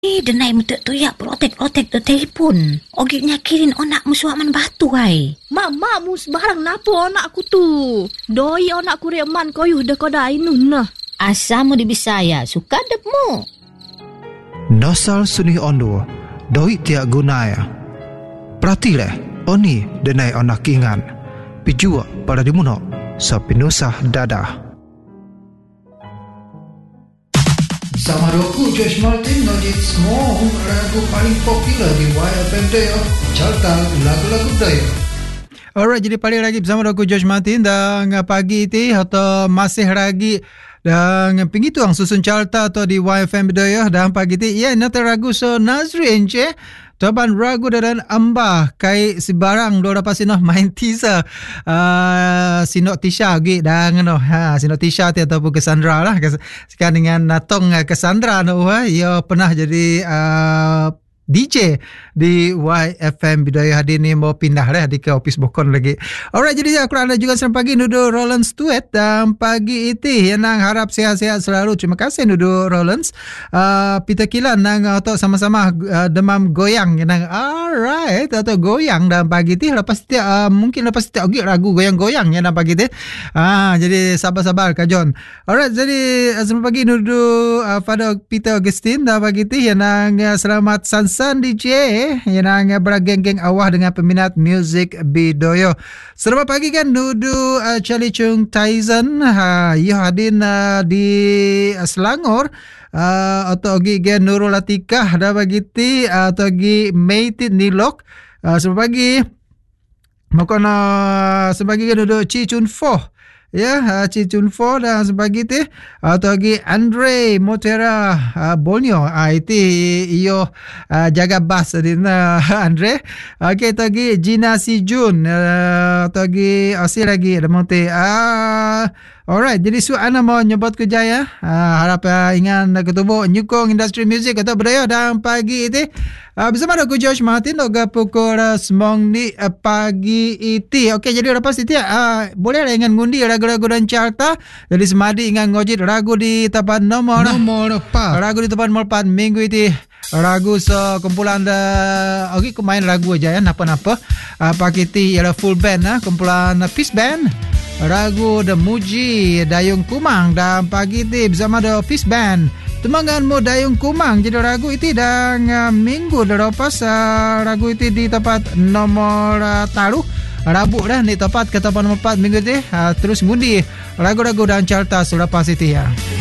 Denai mutuk tu ya protek tu telefon. Ogi nyakirin onak musuh man batu ai. Mak mus barang napa onak aku tu. Doi onak ku reman koyuh dah kodai nun nah. Asamu di Bisaya, suka depmu. Nosal sunih ondo, doi tiak gunaya. Pratile, oni denai onak ingan. Pijua pada dimuno, sa pinusah dadah. Sama roku Josh Martin nojit semua lagu paling popular di YFM Daya. Carta lagu-lagu Daya. Alright, jadi paling lagi bersama aku Josh Martin dan pagi ini atau masih lagi dan pinggir tuang susun carta atau di YFM Daya dan pagi ini ya nata ragu so Nazri Enche Taban ragu dan ambah kai sebarang do dapat sino main teaser sino Tisha gi dan no sino Tisha ataupun Cassandra lah sekarang dengan natong Cassandra no ia pernah jadi DJ di YFM Bidaya hadir ni mau pindah dah di ke office Bokon lagi. Alright, jadi aku ada juga selamat pagi Nudu Rollins Tuet dan pagi itu yang nang harap sihat-sihat selalu. Terima kasih Nudu Rollins. Pita kilan nang atau sama-sama demam goyang nang alright atau goyang dan pagi itu lepas itu mungkin lepas itu ogi ragu goyang-goyang ya nang pagi itu. Jadi sabar-sabar Kajon. Alright, jadi selamat pagi Nudu Father Peter Augustine dan pagi itu yang nang selamat Sansan DJ yang nang bergeng-geng awah dengan peminat muzik Bidoyo. Selamat pagi kan Nudu Charlie Chung Tyson ia hadir di Selangor atau gi Nurul Atikah dah begitu atau gi Meitit Nilok. Selamat pagi mokon sebagai Nudu Chi Chun Foh ya Chi Chun Foh dan sebagainya atau lagi Andre Motera Borneo itu iyo jaga bas dina Andre. Okey atau lagi Gina Sijun atau lagi asih lagi ada monte alright, jadi suana mau nyebut kerja ya. Harap ingat ketemu nyukong industri muzik atau budaya dan pagi itu bersama aku Josh Martin doga pukul 9 di pagi itu. Okey, jadi lepas itu boleh lah ingat ngundi ragu-ragu dan carta. Jadi semadi ingat ngojit ragu di tempat nomor 4. Ragu di tempat nomor 4 minggu itu. Ragu kumpulan okey aku main ragu aja ya napa-napa. Pagi itu ialah full band kumpulan Peace Band. Ragu The Muji Dayung Kumang dan pagi ini bersama The Peace Band temanganmu Dayung Kumang. Jadi ragu itu dan minggu lepas ragu itu di tempat nomor taruh Rabu dah di tempat ke tempat nomor 4 minggu ini terus ngundi ragu-ragu dan carta selepas itu ya.